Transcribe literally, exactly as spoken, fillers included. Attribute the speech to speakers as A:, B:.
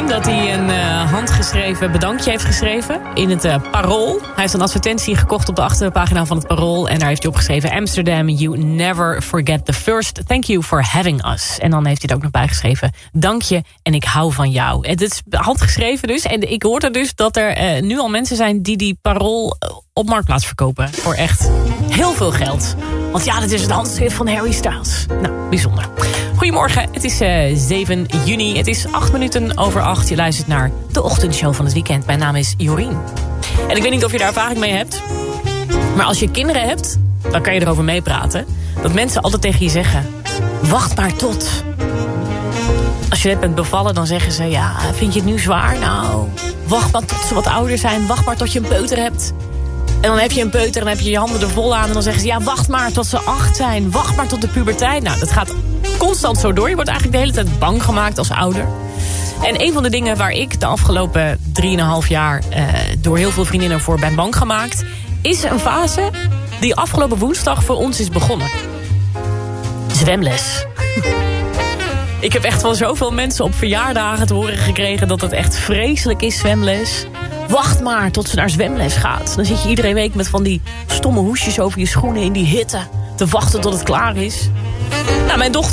A: gezien dat hij een uh, handgeschreven bedankje heeft geschreven in het uh, Parool. Hij heeft een advertentie gekocht op de achterpagina van het Parool. En daar heeft hij opgeschreven: Amsterdam, you never forget the first. Thank you for having us. En dan heeft hij er ook nog bij geschreven: dank je en ik hou van jou. Het is handgeschreven dus. En ik hoorde dus dat er uh, nu al mensen zijn die die Parool op Marktplaats verkopen. Voor echt heel veel geld. Want ja, dit is het handschrift van Harry Styles. Nou, bijzonder. Goedemorgen, het is uh, zeven juni. Het is acht minuten over acht. Je luistert naar de ochtendshow van het weekend. Mijn naam is Jorien. En ik weet niet of je daar ervaring mee hebt. Maar als je kinderen hebt, dan kan je erover meepraten. Dat mensen altijd tegen je zeggen: wacht maar tot. Als je net bent bevallen, dan zeggen ze: ja, vind je het nu zwaar? Nou, wacht maar tot ze wat ouder zijn. Wacht maar tot je een peuter hebt. En dan heb je een peuter en dan heb je je handen er vol aan. En dan zeggen ze: ja, wacht maar tot ze acht zijn. Wacht maar tot de puberteit. Nou, dat gaat constant zo door. Je wordt eigenlijk de hele tijd bang gemaakt als ouder. En een van de dingen waar ik de afgelopen drieënhalf jaar Uh, door heel veel vriendinnen voor ben bang gemaakt, is een fase die afgelopen woensdag voor ons is begonnen. Zwemles. Ik heb echt van zoveel mensen op verjaardagen te horen gekregen dat het echt vreselijk is, zwemles. Wacht maar tot ze naar zwemles gaat. Dan zit je iedere week met van die stomme hoesjes over je schoenen in die hitte te wachten tot het klaar is. Nou, mijn dochter